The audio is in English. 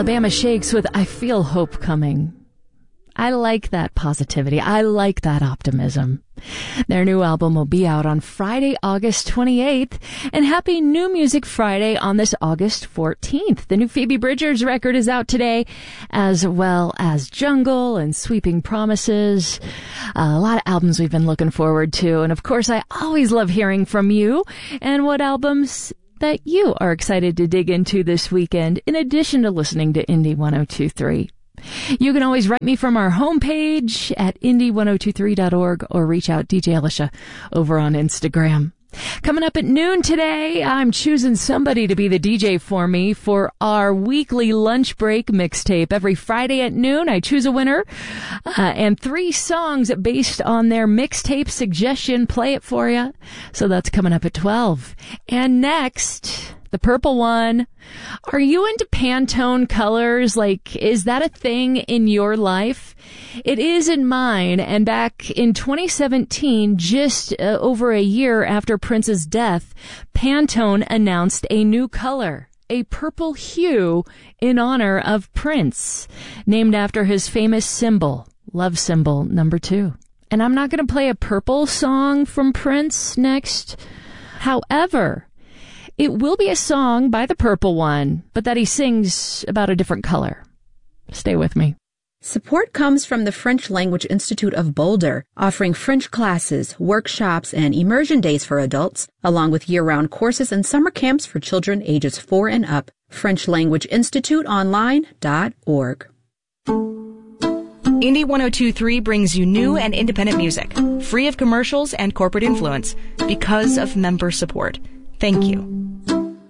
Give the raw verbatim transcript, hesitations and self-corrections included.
Alabama Shakes with I Feel Hope Coming. I like that positivity. I like that optimism. Their new album will be out on Friday, August twenty-eighth, and happy New Music Friday on this August fourteenth. The new Phoebe Bridgers record is out today, as well as Jungle and Sweeping Promises. Uh, a lot of albums we've been looking forward to, and of course I always love hearing from you and what albums that you are excited to dig into this weekend, in addition to listening to Indie one oh two three. You can always write me from our homepage at indie ten twenty-three dot org or reach out D J Alicia over on Instagram. Coming up at noon today, I'm choosing somebody to be the D J for me for our weekly lunch break mixtape. Every Friday at noon, I choose a winner uh, and three songs based on their mixtape suggestion. Play it for you. So that's coming up at twelve. And next, the purple one. Are you into Pantone colors? Like, is that a thing in your life? It is in mine. And back in twenty seventeen, just uh, over a year after Prince's death, Pantone announced a new color, a purple hue in honor of Prince, named after his famous symbol, love symbol number two. And I'm not going to play a purple song from Prince next. However, it will be a song by the Purple One, but that he sings about a different color. Stay with me. Support comes from the French Language Institute of Boulder, offering French classes, workshops, and immersion days for adults, along with year-round courses and summer camps for children ages four and up. French Language Institute Online dot org. Indie ten twenty-three brings you new and independent music, free of commercials and corporate influence, because of member support. Thank you.